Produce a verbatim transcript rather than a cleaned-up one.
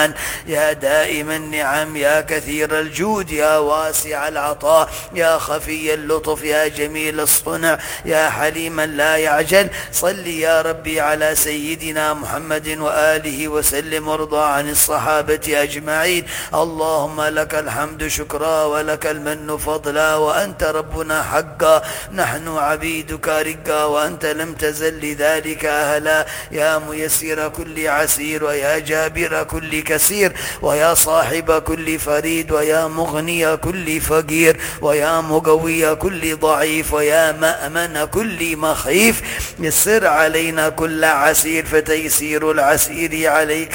يا دائم النعم، يا كثير الجود، يا واسع العطاء، يا خفي اللطف، يا جميل الصنع، يا حليما لا يعجل. صل يا ربي على سيدنا محمد وآله وسلم، وارضى عن الصحابة أجمعين. اللهم لك الحمد شكرا، ولك المن فضلا، وأنت ربنا حقا، نحن عبيدك رقا، وأنت لم تزل لذلك أهلا. يا ميسر كل عسير، ويا جابر كل كثير، ويا صاحب كل فريد، ويا مغني كل فقير، ويا مقوي كل ضعيف، ويا مأمن كل مخيف. يسر علينا كل عسير، فتيسير العسير عليك